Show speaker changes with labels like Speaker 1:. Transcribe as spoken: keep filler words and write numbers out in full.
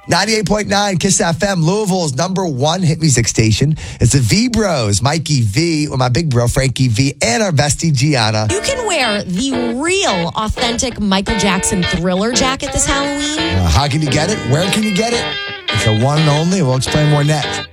Speaker 1: ninety-eight point nine Kiss F M, Louisville's number one hit music station. It's the V Bros, Mikey V, with my big bro, Frankie V, and our bestie, Gianna.
Speaker 2: You can wear the real, authentic Michael Jackson Thriller jacket this Halloween.
Speaker 1: Uh, how can you get it? Where can you get it? It's a one and only. We'll explain more next.